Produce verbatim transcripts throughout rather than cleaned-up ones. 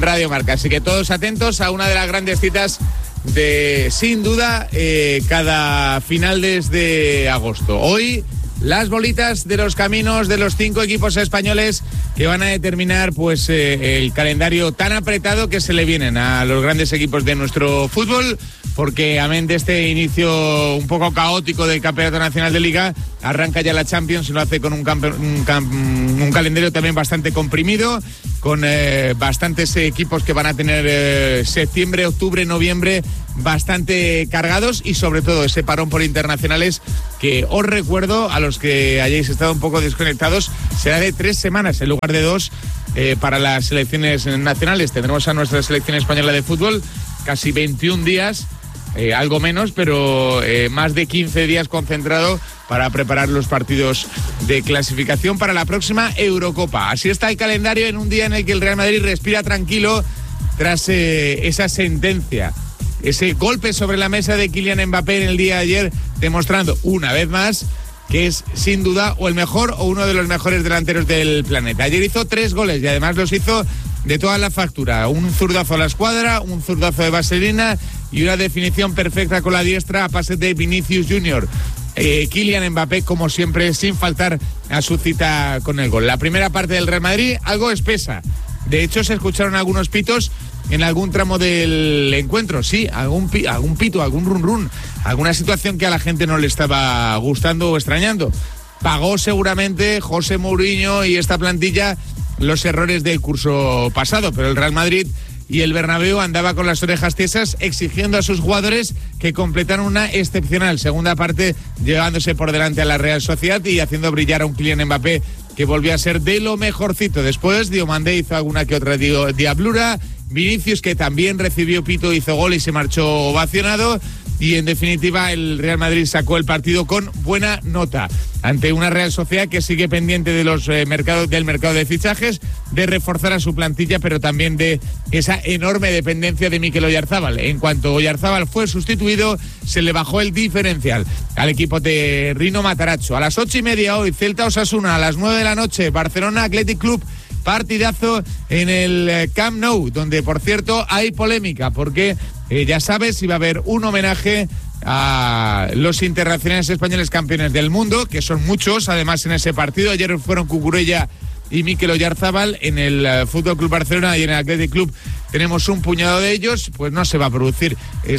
Radio Marca. Así que todos atentos a una de las grandes citas de, sin duda, eh, cada finales de agosto. Hoy, las bolitas de los caminos de los cinco equipos españoles que van a determinar pues eh, el calendario tan apretado que se le vienen a los grandes equipos de nuestro fútbol, porque amén de este inicio un poco caótico del Campeonato Nacional de Liga, arranca ya la Champions y lo hace con un, campe- un, cam- un calendario también bastante comprimido, con eh, bastantes equipos que van a tener eh, septiembre, octubre, noviembre bastante cargados, y sobre todo ese parón por internacionales que os recuerdo, a los que hayáis estado un poco desconectados, será de tres semanas en lugar de dos eh, para las selecciones nacionales. Tendremos a nuestra selección española de fútbol casi veintiún días, eh, algo menos, pero eh, más de quince días concentrado para preparar los partidos de clasificación para la próxima Eurocopa. Así está el calendario en un día en el que el Real Madrid respira tranquilo tras eh, esa sentencia, ese golpe sobre la mesa de Kylian Mbappé en el día de ayer, demostrando una vez más que es sin duda o el mejor o uno de los mejores delanteros del planeta. Ayer hizo tres goles y además los hizo de toda la factura. Un zurdazo a la escuadra, un zurdazo de vaselina y una definición perfecta con la diestra a pase de Vinicius Junior Eh, Kylian Mbappé, como siempre, sin faltar a su cita con el gol. La primera parte del Real Madrid, algo espesa. De hecho, se escucharon algunos pitos en algún tramo del encuentro. Sí, algún, pi- algún pito, algún run run, alguna situación que a la gente no le estaba gustando o extrañando. Pagó seguramente José Mourinho y esta plantilla los errores del curso pasado, pero el Real Madrid y el Bernabéu andaba con las orejas tiesas, exigiendo a sus jugadores que completaran una excepcional segunda parte, llevándose por delante a la Real Sociedad y haciendo brillar a un Kylian Mbappé que volvió a ser de lo mejorcito. Después Diomandé hizo alguna que otra diablura, Vinicius, que también recibió pito, hizo gol y se marchó ovacionado. Y en definitiva el Real Madrid sacó el partido con buena nota ante una Real Sociedad que sigue pendiente de los eh, mercados del mercado de fichajes, de reforzar a su plantilla, pero también de esa enorme dependencia de Mikel Oyarzábal. En cuanto Oyarzábal fue sustituido, se le bajó el diferencial al equipo de Rino Matarazzo. A las ocho y media hoy, Celta Osasuna, a las nueve de la noche, Barcelona Athletic Club. Partidazo en el Camp Nou, donde por cierto hay polémica, porque eh, ya sabes, iba a haber un homenaje a los internacionales españoles campeones del mundo, que son muchos, además en ese partido. Ayer fueron Cucurella y Mikel Oyarzábal. En el uh, Fútbol Club Barcelona y en el Athletic Club tenemos un puñado de ellos. Pues no se va a producir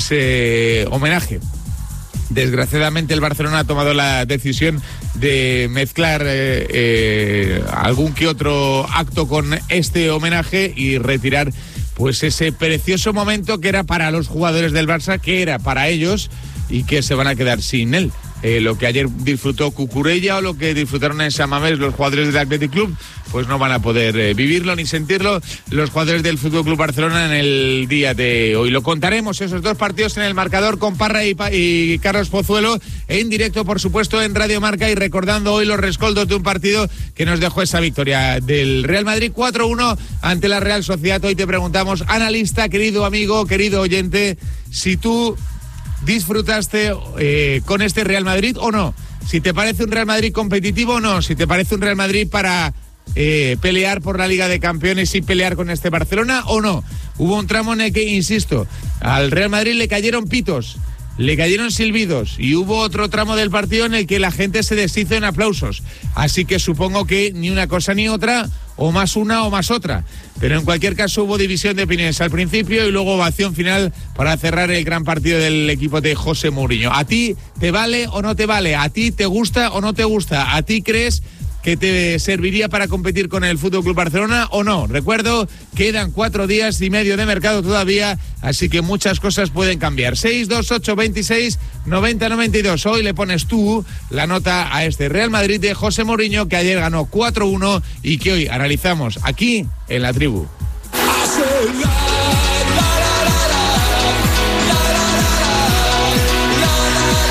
ese homenaje. Desgraciadamente el Barcelona ha tomado la decisión de mezclar eh, eh, algún que otro acto con este homenaje y retirar pues ese precioso momento que era para los jugadores del Barça, que era para ellos y que se van a quedar sin él. Eh, lo que ayer disfrutó Cucurella o lo que disfrutaron en San Mamés los jugadores del Athletic Club, pues no van a poder eh, vivirlo ni sentirlo los jugadores del Fútbol Club Barcelona en el día de hoy. Lo contaremos, esos dos partidos en el marcador, con Parra y, pa- y Carlos Pozuelo en directo, por supuesto, en Radio Marca, y recordando hoy los rescoldos de un partido que nos dejó esa victoria del Real Madrid cuatro uno ante la Real Sociedad. Hoy te preguntamos, analista, querido amigo, querido oyente, si tú disfrutaste eh, con este Real Madrid o no, si te parece un Real Madrid competitivo o no, si te parece un Real Madrid para eh, pelear por la Liga de Campeones y pelear con este Barcelona o no. Hubo un tramo en el que, insisto, al Real Madrid le cayeron pitos, le cayeron silbidos, y hubo otro tramo del partido en el que la gente se deshizo en aplausos. Así que supongo que ni una cosa ni otra, o más una o más otra. Pero en cualquier caso hubo división de opiniones al principio y luego ovación final para cerrar el gran partido del equipo de José Mourinho. ¿A ti te vale o no te vale? ¿A ti te gusta o no te gusta? ¿A ti crees que te serviría para competir con el F C Barcelona o no? Recuerdo, quedan cuatro días y medio de mercado todavía, así que muchas cosas pueden cambiar. seis dos ocho veintiséis noventa noventa y dos. Hoy le pones tú la nota a este Real Madrid de José Mourinho, que ayer ganó cuatro uno y que hoy analizamos aquí en La Tribu.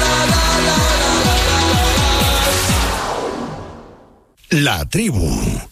La Tribu.